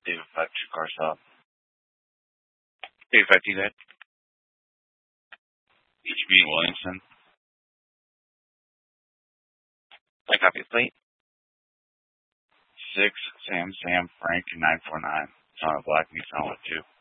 David 5 2 car stop. David 5 2 that. HB Williamson. I copy the plate. 6 Sam Frank 949. Son of Black Nissan with 2.